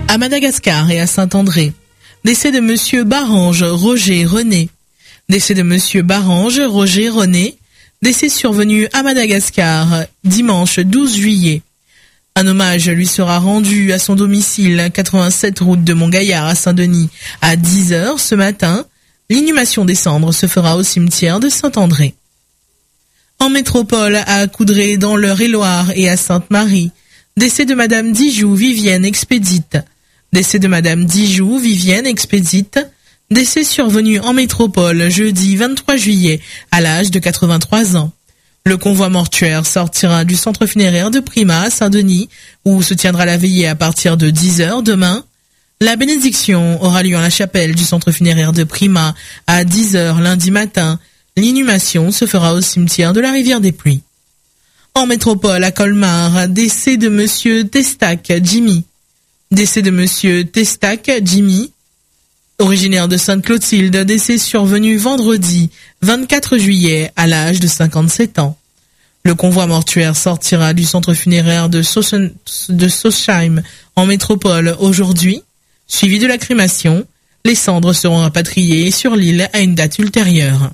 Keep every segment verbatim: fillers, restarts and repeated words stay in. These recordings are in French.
À Madagascar et à Saint-André. Décès de Monsieur Barange Roger René. Décès de Monsieur Barange Roger René. Décès survenu à Madagascar dimanche douze juillet. Un hommage lui sera rendu à son domicile quatre-vingt-sept route de Montgaillard à Saint-Denis à dix heures ce matin. L'inhumation des cendres se fera au cimetière de Saint-André. En métropole, à Coudray dans l'Eure-et-Loire et à Sainte-Marie. Décès de Madame Dijoux Vivienne Expédite. Décès de Madame Dijoux Vivienne Expédite. Décès survenu en métropole jeudi vingt-trois juillet à l'âge de quatre-vingt-trois ans. Le convoi mortuaire sortira du centre funéraire de Prima à Saint-Denis où se tiendra la veillée à partir de dix heures demain. La bénédiction aura lieu en la chapelle du centre funéraire de Prima à dix heures lundi matin. L'inhumation se fera au cimetière de la Rivière des Pluies. En métropole à Colmar, décès de Monsieur Testac Jimmy. Décès de Monsieur Testac Jimmy. Originaire de Sainte-Clotilde, décès survenu vendredi vingt-quatre juillet à l'âge de cinquante-sept ans. Le convoi mortuaire sortira du centre funéraire de, Sosen, de Sosheim en métropole aujourd'hui, suivi de la crémation. Les cendres seront rapatriées sur l'île à une date ultérieure.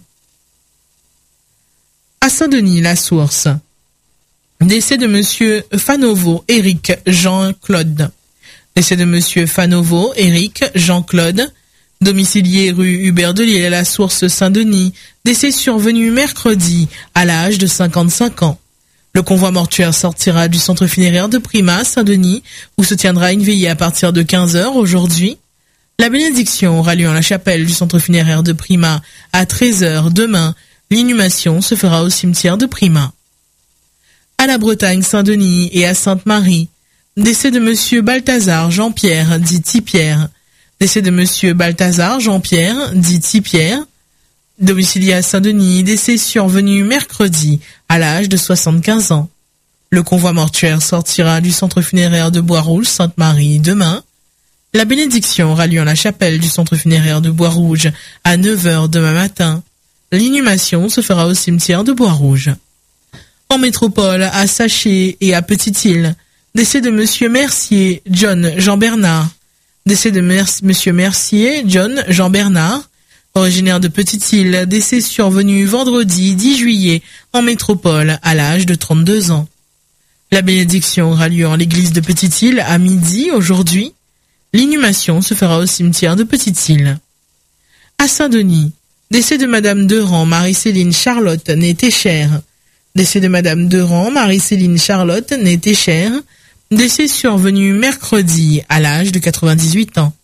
À Saint-Denis, la source. Décès de Monsieur Fanovo Éric Jean-Claude. Décès de Monsieur Fanovo Éric Jean-Claude. Domicilié rue Hubert de Lille à la source Saint-Denis, décès survenu mercredi à l'âge de cinquante-cinq ans. Le convoi mortuaire sortira du centre funéraire de Prima, Saint-Denis, où se tiendra une veillée à partir de quinze heures aujourd'hui. La bénédiction aura lieu en la chapelle du centre funéraire de Prima à treize heures demain. L'inhumation se fera au cimetière de Prima. À la Bretagne, Saint-Denis et à Sainte-Marie, décès de Monsieur Balthazar Jean-Pierre, dit Tipierre. Décès de Monsieur Balthazar Jean-Pierre, dit Tipierre, domicilié à Saint-Denis, décès survenu mercredi à l'âge de soixante-quinze ans. Le convoi mortuaire sortira du centre funéraire de Bois-Rouge, Sainte-Marie, demain. La bénédiction aura lieu en la chapelle du centre funéraire de Bois-Rouge à neuf heures demain matin. L'inhumation se fera au cimetière de Bois-Rouge. En métropole, à Saché et à Petite-Île, décès de Monsieur Mercier John Jean-Bernard. Décès de Mer- Monsieur Mercier John Jean-Bernard, originaire de Petite-Île, décès survenu vendredi dix juillet en métropole à l'âge de trente-deux ans. La bénédiction aura lieu en l'église de Petite-Île à midi aujourd'hui. L'inhumation se fera au cimetière de Petite-Île. À Saint-Denis, décès de Madame Derand Marie-Céline Charlotte née Téchère. Décès de Madame Derand Marie-Céline Charlotte née Téchère. Décès survenu mercredi à l'âge de quatre-vingt-dix-huit ans.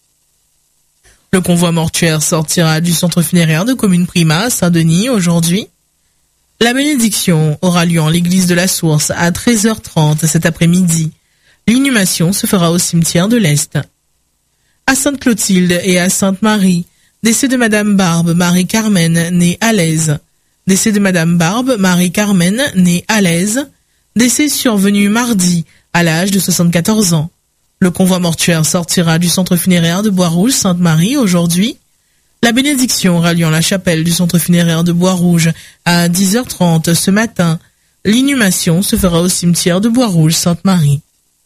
Le convoi mortuaire sortira du centre funéraire de Commune Prima à Saint-Denis aujourd'hui. La bénédiction aura lieu en l'église de la Source à treize heures trente cet après-midi. L'inhumation se fera au cimetière de l'Est. À Sainte-Clotilde et à Sainte-Marie, décès de Madame Barbe Marie-Carmen née Alaise. Décès de Madame Barbe Marie-Carmen née Alaise. Décès survenu mardi à l'âge de soixante-quatorze ans. Le convoi mortuaire sortira du centre funéraire de Bois-Rouge, Sainte-Marie, aujourd'hui. La bénédiction aura lieu en la chapelle du centre funéraire de Bois-Rouge à dix heures trente ce matin. L'inhumation se fera au cimetière de Bois-Rouge, Sainte-Marie.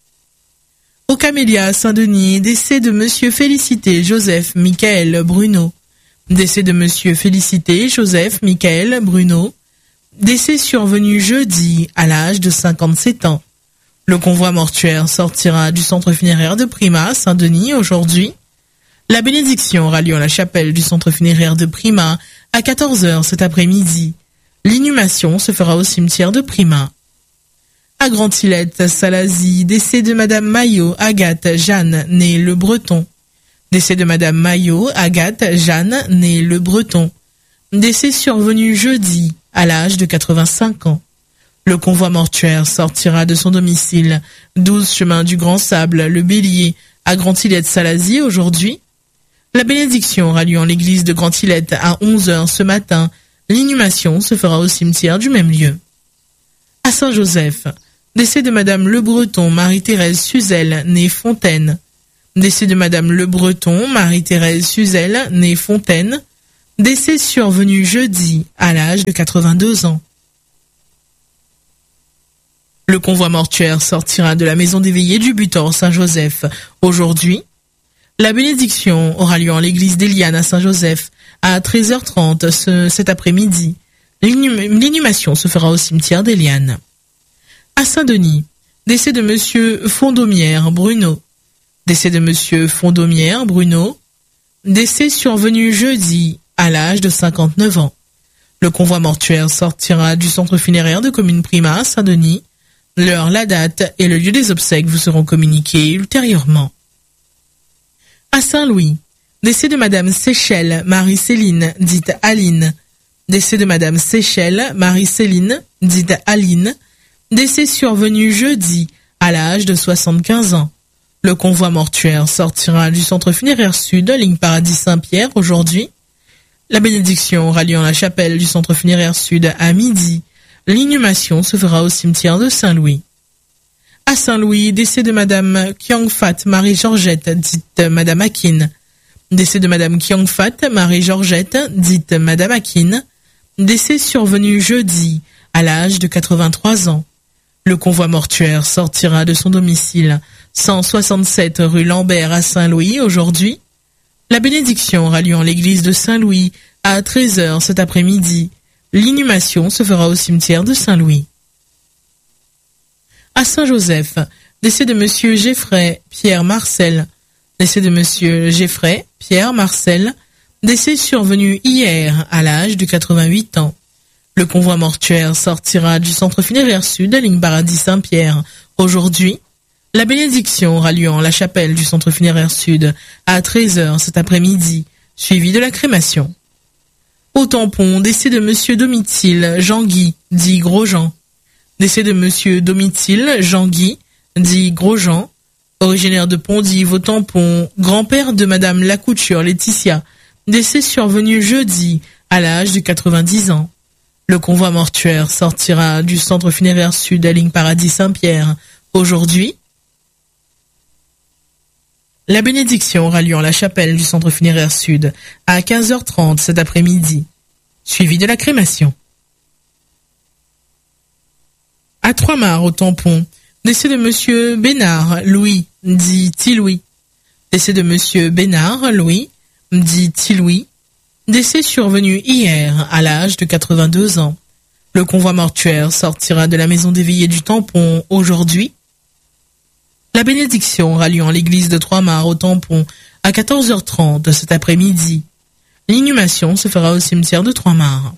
Au Camélia, Saint-Denis, décès de Monsieur Félicité Joseph Michael Bruno. Décès de Monsieur Félicité Joseph Michael Bruno. Décès survenu jeudi à l'âge de cinquante-sept ans. Le convoi mortuaire sortira du centre funéraire de Prima, Saint-Denis, aujourd'hui. La bénédiction aura lieu en la chapelle du centre funéraire de Prima à quatorze heures cet après-midi. L'inhumation se fera au cimetière de Prima. À Grand-Îlette, Salazie, décès de Madame Maillot Agathe Jeanne, née Le Breton. Décès de Madame Maillot Agathe Jeanne, née Le Breton. Décès survenu jeudi à l'âge de quatre-vingt-cinq ans. Le convoi mortuaire sortira de son domicile, douze chemin du Grand Sable, Le Bélier, à Grand-Îlette-Salazie aujourd'hui. La bénédiction aura lieu en l'église de Grand-Îlette à onze heures ce matin. L'inhumation se fera au cimetière du même lieu. À Saint-Joseph, décès de Madame Le Breton Marie-Thérèse Suzel, née Fontaine. Décès de Madame Le Breton Marie-Thérèse Suzel, née Fontaine. Décès survenu jeudi à l'âge de quatre-vingt-deux ans. Le convoi mortuaire sortira de la maison des veillées du Butor Saint-Joseph aujourd'hui. La bénédiction aura lieu en l'église d'Eliane à Saint-Joseph à treize heures trente ce, cet après-midi. L'inhumation se fera au cimetière d'Eliane. À Saint-Denis, décès de monsieur Fondomière Bruno. Décès de monsieur Fondomière Bruno. Décès survenu jeudi à l'âge de cinquante-neuf ans. Le convoi mortuaire sortira du centre funéraire de Commune Prima à Saint-Denis. L'heure, la date et le lieu des obsèques vous seront communiqués ultérieurement. À Saint-Louis, décès de madame Séchelle Marie-Céline, dite Aline. Décès de madame Séchelle Marie-Céline, dite Aline. Décès survenu jeudi à l'âge de soixante-quinze ans. Le convoi mortuaire sortira du centre funéraire sud, ligne Paradis Saint-Pierre, aujourd'hui. La bénédiction aura lieu en la chapelle du centre funéraire sud à midi. L'inhumation se fera au cimetière de Saint-Louis. À Saint-Louis, décès de madame Kyong-Fat Marie-Georgette, dite madame Akin. Décès de madame Kyong-Fat Marie-Georgette, dite madame Akin. Décès survenu jeudi à l'âge de quatre-vingt-trois ans. Le convoi mortuaire sortira de son domicile cent soixante-sept rue Lambert à Saint-Louis aujourd'hui. La bénédiction aura lieu en l'église de Saint-Louis à treize heures cet après-midi. L'inhumation se fera au cimetière de Saint-Louis. À Saint-Joseph, décès de monsieur Geffray Pierre Marcel. Décès de monsieur Geffray Pierre Marcel. Décès survenu hier à l'âge de quatre-vingt-huit ans. Le convoi mortuaire sortira du centre funéraire sud, ligne Paradis Saint-Pierre. Aujourd'hui, la bénédiction aura lieu en la chapelle du centre funéraire sud à treize heures cet après-midi, suivi de la crémation. Au tampon, décès de monsieur Domitil Jean-Guy, dit Grosjean. Décès de monsieur Domitil Jean-Guy, dit Grosjean, originaire de Pondive au tampon, grand-père de madame Lacouture Laetitia. Décès survenu jeudi à l'âge de quatre-vingt-dix ans. Le convoi mortuaire sortira du centre funéraire sud à ligne Paradis Saint-Pierre. Aujourd'hui, la bénédiction aura lieu en la chapelle du centre funéraire sud à quinze heures trente cet après-midi, suivi de la crémation. À Trois-Mars au tampon, décès de monsieur Bénard Louis, dit Tilouis. Décès de monsieur Bénard Louis, dit Tilouis. Décès survenu hier à l'âge de quatre-vingt-deux ans. Le convoi mortuaire sortira de la maison des veillées du tampon aujourd'hui. La bénédiction aura lieu en l'église de Trois-Mars au tampon à quatorze heures trente cet après-midi. L'inhumation se fera au cimetière de Trois-Mars.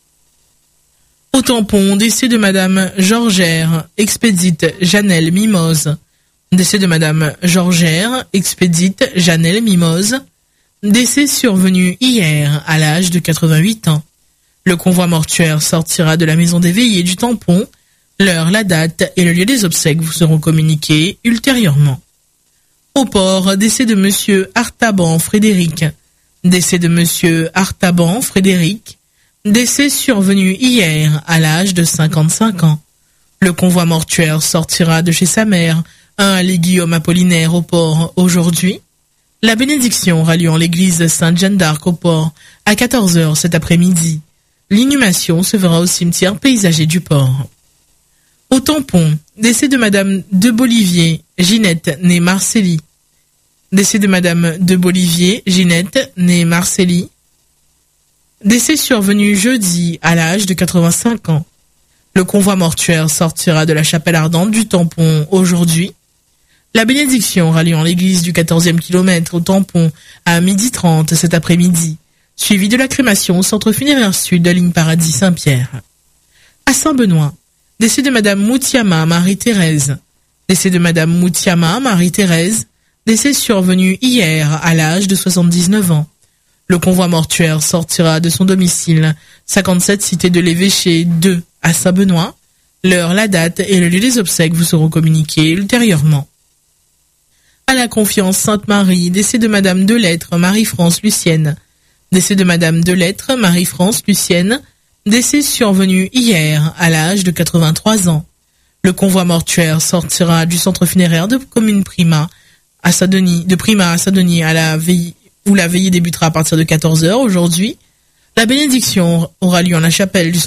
Au tampon, décès de madame Georgère, expédite Janelle Mimose. Décès de madame Georgère, expédite Janelle Mimose. Décès survenu hier à l'âge de quatre-vingt-huit ans. Le convoi mortuaire sortira de la maison des veillées du tampon. L'heure, la date et le lieu des obsèques vous seront communiqués ultérieurement. Au port, décès de monsieur Artaban Frédéric. Décès de monsieur Artaban Frédéric. Décès survenu hier à l'âge de cinquante-cinq ans. Le convoi mortuaire sortira de chez sa mère, un allée Guillaume Apollinaire au port aujourd'hui. La bénédiction aura lieu en l'église Sainte-Jeanne d'Arc au port à quatorze heures cet après-midi. L'inhumation se fera au cimetière paysager du port. Au tampon, décès de madame de Bolivier, Ginette, née Marcelli. Décès de madame de Bolivier, Ginette, née Marcelli. Décès survenu jeudi à l'âge de quatre-vingt-cinq ans. Le convoi mortuaire sortira de la chapelle ardente du tampon aujourd'hui. La bénédiction aura lieu en l'église du quatorzième kilomètre au tampon à midi trente cet après-midi, suivi de la crémation au centre funéraire sud de ligne Paradis Saint-Pierre. À Saint-Benoît, décès de madame Moutiama Marie-Thérèse. Décès de madame Moutiama Marie-Thérèse. Décès survenu hier à l'âge de soixante-dix-neuf ans. Le convoi mortuaire sortira de son domicile, cinquante-sept cité de l'Évêché deux à Saint-Benoît. L'heure, la date et le lieu des obsèques vous seront communiqués ultérieurement. À la Confiance Sainte-Marie, décès de madame Delettre Marie-France Lucienne. Décès de madame Delettre Marie-France Lucienne. Décès survenu hier à l'âge de quatre-vingt-trois ans. Le convoi mortuaire sortira du centre funéraire de Commune Prima à Saint-Denis, de Prima à Saint-Denis à la veille, où la veillée débutera à partir de quatorze heures aujourd'hui. La bénédiction aura lieu en la chapelle du